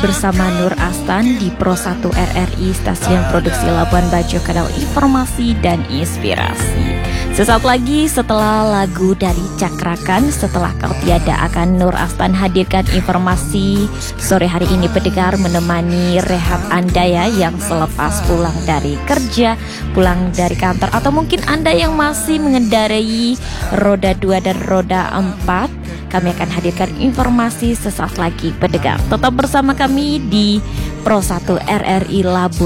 bersama Nur Astan di Pro 1 RRI, stasiun produksi Labuan Bajo, kanal informasi dan inspirasi. Sesaat lagi setelah lagu dari Cakrakan, Setelah Kau Tiada, akan Nur Astan hadirkan informasi sore hari ini pendengar, menemani rehat Anda ya yang selepas pulang dari kerja, pulang dari kantor, atau mungkin Anda yang masih mengendarai roda 2 dan roda 4. Kami akan hadirkan informasi sesaat lagi pendengar. Tetap bersama kami di Pro 1 RRI Labuan.